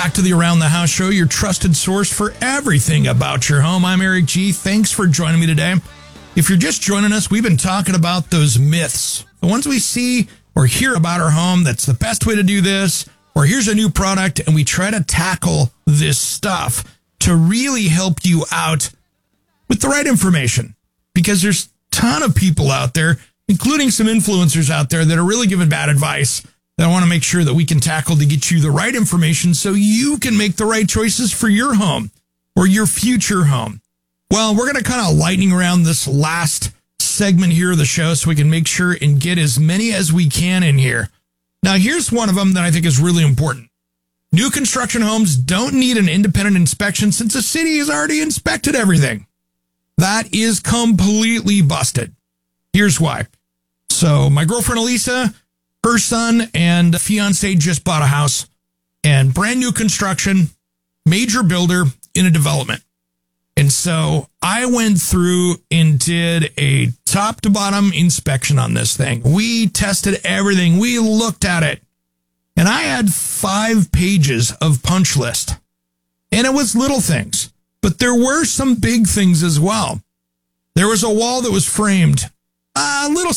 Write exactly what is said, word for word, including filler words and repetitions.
back to the Around the House show, your trusted source for everything about your home. I'm Eric G. Thanks for joining me today. If you're just joining us, we've been talking about those myths, the ones we see or hear about our home. That's the best way to do this, or here's a new product, and we try to tackle this stuff to really help you out with the right information, because there's a ton of people out there, including some influencers out there, that are really giving bad advice that I want to make sure that we can tackle to get you the right information so you can make the right choices for your home or your future home. Well, we're going to kind of lightning around this last segment here of the show so we can make sure and get as many as we can in here. Now, here's one of them that I think is really important. New construction homes don't need an independent inspection since the city has already inspected everything. That is completely busted. Here's why. So my girlfriend Elisa, her son and fiance just bought a house, and brand new construction, major builder in a development. And so I went through and did a top to bottom inspection on this thing. We tested everything. We looked at it. And I had five pages of punch list. And it was little things, but there were some big things as well. There was a wall that was framed a little